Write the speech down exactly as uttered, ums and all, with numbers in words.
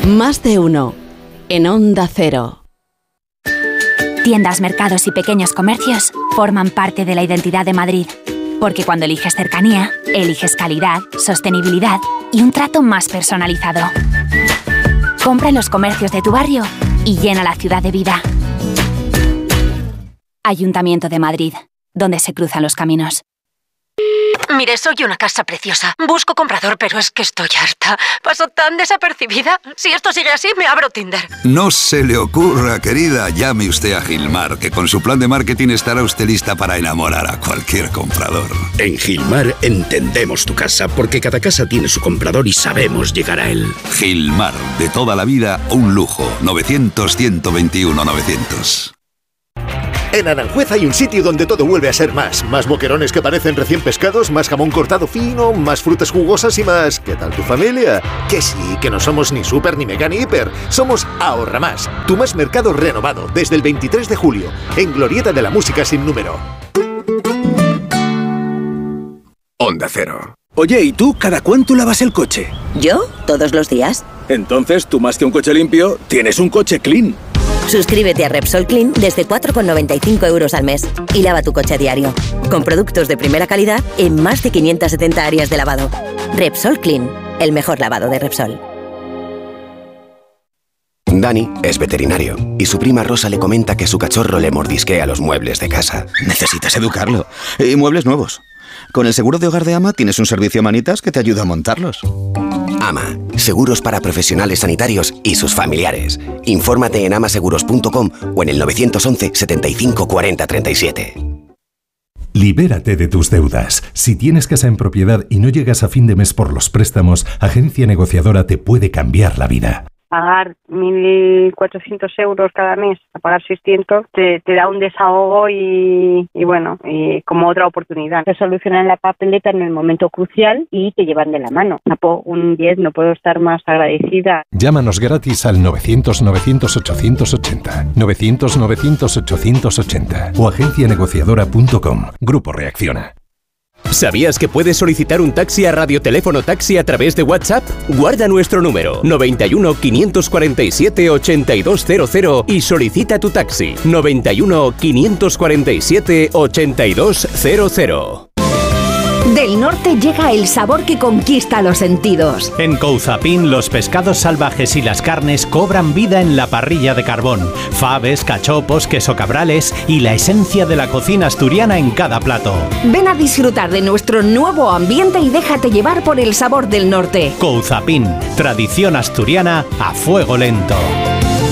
Más de uno. En Onda Cero. Tiendas, mercados y pequeños comercios forman parte de la identidad de Madrid. Porque cuando eliges cercanía, eliges calidad, sostenibilidad y un trato más personalizado. Compra en los comercios de tu barrio y llena la ciudad de vida. Ayuntamiento de Madrid, donde se cruzan los caminos. Mire, soy una casa preciosa. Busco comprador, pero es que estoy harta. Paso tan desapercibida. Si esto sigue así, me abro Tinder. No se le ocurra, querida. Llame usted a Gilmar, que con su plan de marketing estará usted lista para enamorar a cualquier comprador. En Gilmar entendemos tu casa, porque cada casa tiene su comprador y sabemos llegar a él. Gilmar, de toda la vida, un lujo. novecientos, ciento veintiuno, novecientos. En Aranjuez hay un sitio donde todo vuelve a ser más. Más boquerones que parecen recién pescados, más jamón cortado fino, más frutas jugosas y más... ¿Qué tal tu familia? Que sí, que no somos ni super ni mega ni hiper. Somos Ahorra Más, tu más mercado renovado desde el veintitrés de julio, en Glorieta de la Música sin número. Onda Cero. Oye, ¿y tú cada cuánto lavas el coche? ¿Yo? Todos los días. Entonces, tú más que un coche limpio, tienes un coche clean. Suscríbete a Repsol Clean desde cuatro con noventa y cinco euros al mes y lava tu coche a diario. Con productos de primera calidad en más de quinientas setenta áreas de lavado. Repsol Clean, el mejor lavado de Repsol. Dani es veterinario y su prima Rosa le comenta que su cachorro le mordisquea los muebles de casa. Necesitas educarlo. Y muebles nuevos. Con el seguro de hogar de Ama tienes un servicio manitas que te ayuda a montarlos. Ama, seguros para profesionales sanitarios y sus familiares. Infórmate en amaseguros punto com o en el nueve once, setenta y cinco, cuarenta, treinta y siete. Libérate de tus deudas. Si tienes casa en propiedad y no llegas a fin de mes por los préstamos, Agencia Negociadora te puede cambiar la vida. Pagar mil cuatrocientos euros cada mes, a pagar seiscientos, te, te da un desahogo y, y bueno, y como otra oportunidad. Te solucionan la papeleta en el momento crucial y te llevan de la mano. Sapo, un diez, no puedo estar más agradecida. Llámanos gratis al novecientos, novecientos, ochocientos ochenta, novecientos, novecientos, ochocientos ochenta o agencia negociadora punto com. Grupo Reacciona. ¿Sabías que puedes solicitar un taxi a Radioteléfono Taxi a través de WhatsApp? Guarda nuestro número noventa y uno, quinientos cuarenta y siete, ochenta y dos cero cero y solicita tu taxi noventa y uno, quinientos cuarenta y siete, ochenta y dos cero cero. Del norte llega el sabor que conquista los sentidos. En Couzapin los pescados salvajes y las carnes cobran vida en la parrilla de carbón. Faves, cachopos, queso cabrales y la esencia de la cocina asturiana en cada plato. Ven a disfrutar de nuestro nuevo ambiente y déjate llevar por el sabor del norte. Couzapin, tradición asturiana a fuego lento.